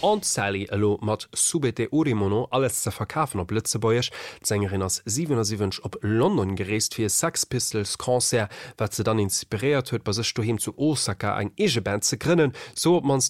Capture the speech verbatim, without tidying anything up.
Aunt Sally allo mat Subete Urimono alles ze verkaufen op Lützebäuerch. Sängerin ass siebenundsiebzig op London gereest fir Sex Pistols Konzert, wat ze dann inspiriert huet, bei sech doheem zu Osaka eng ege Band ze grinnen, so mans